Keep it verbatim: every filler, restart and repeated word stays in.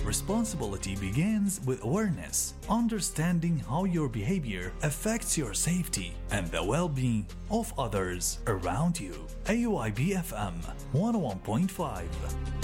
Responsibility begins with awareness, understanding how your behavior affects your safety and the well-being of others around you. A U I B F M one oh one point five.